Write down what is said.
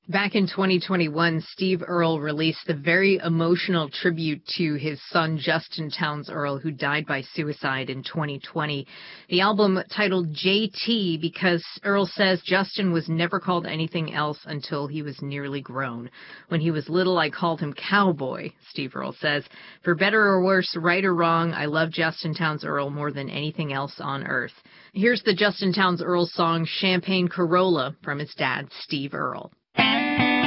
Back in 2021, Steve Earle released the very emotional tribute to his son, Justin Townes Earle, who died by suicide in 2020. The album titled JT because Earle says Justin was never called anything else until he was nearly grown. When he was little, I called him Cowboy, Steve Earle says. For better or worse, right or wrong, I love Justin Townes Earle more than anything else on earth. Here's the Justin Townes Earle song Champagne Corolla from his dad, Steve Earle.